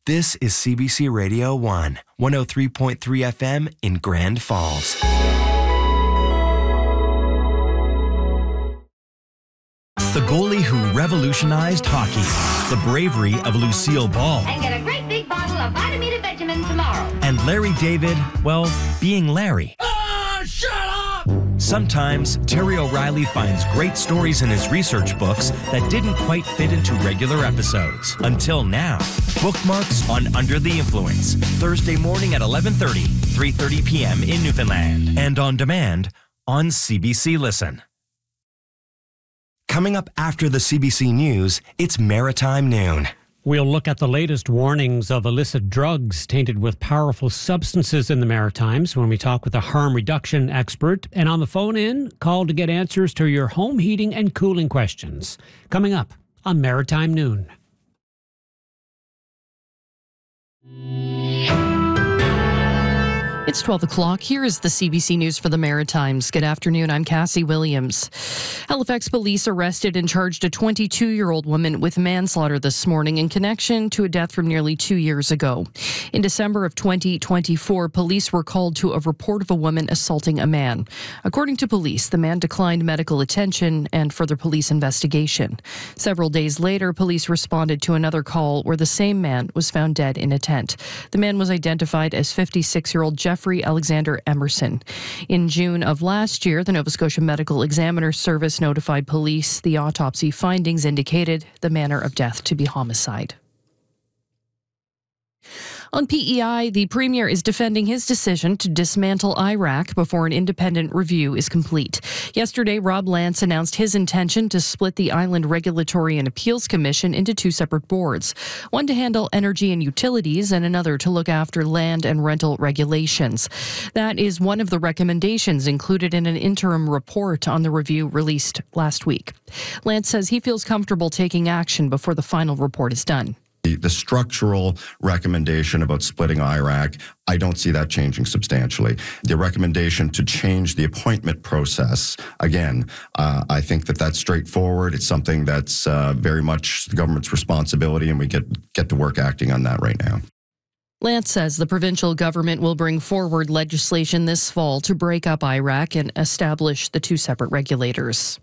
This is CBC Radio 1, 103.3 FM in Grand Falls. The goalie who revolutionized hockey. The bravery of Lucille Ball. And get a great big bottle of Vitamin Benjamin tomorrow. And Larry David, well, being Larry. Shut up! Sometimes, Terry O'Reilly finds great stories in his research books that didn't quite fit into regular episodes. Until now. Bookmarks on Under the Influence. Thursday morning at 11:30, 3:30 p.m. in Newfoundland. And on demand on CBC Listen. Coming up after the CBC News, it's Maritime Noon. We'll look at the latest warnings of illicit drugs tainted with powerful substances in the Maritimes when we talk with a harm reduction expert. And on the phone in, call to get answers to your home heating and cooling questions. Coming up on Maritime Noon. It's 12 o'clock. Here is the CBC News for the Maritimes. Good afternoon. I'm Cassie Williams. Halifax police arrested and charged a 22-year-old woman with manslaughter this morning in connection to a death from nearly 2 years ago. In December of 2024, police were called to a report of a woman assaulting a man. According to police, the man declined medical attention and further police investigation. Several days later, police responded to another call where the same man was found dead in a tent. The man was identified as 56-year-old Jeffrey Alexander Emerson. In June of last year, the Nova Scotia Medical Examiner Service notified police the autopsy findings indicated the manner of death to be homicide. On PEI, the Premier is defending his decision to dismantle IRAC before an independent review is complete. Yesterday, Rob Lance announced his intention to split the Island Regulatory and Appeals Commission into two separate boards, one to handle energy and utilities and another to look after land and rental regulations. That is one of the recommendations included in an interim report on the review released last week. Lance says he feels comfortable taking action before the final report is done. The structural recommendation about splitting IRAC, I don't see that changing substantially. The recommendation to change the appointment process, again, I think that's straightforward. It's something that's very much the government's responsibility, and we get to work acting on that right now. Lance says the provincial government will bring forward legislation this fall to break up IRAC and establish the two separate regulators.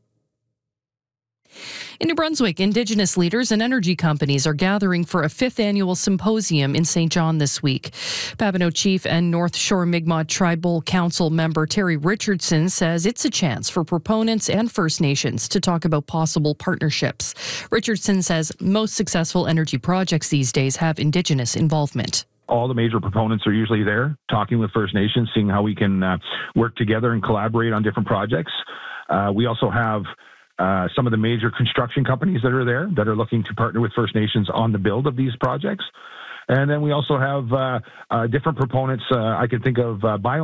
In New Brunswick, Indigenous leaders and energy companies are gathering for a fifth annual symposium in St. John this week. Papineau Chief and North Shore Mi'kmaq Tribal Council member Terry Richardson says it's a chance for proponents and First Nations to talk about possible partnerships. Richardson says most successful energy projects these days have Indigenous involvement. All the major proponents are usually there, talking with First Nations, seeing how we can work together and collaborate on different projects. We also have some of the major construction companies that are there that are looking to partner with First Nations on the build of these projects. And then we also have different proponents. I can think of bio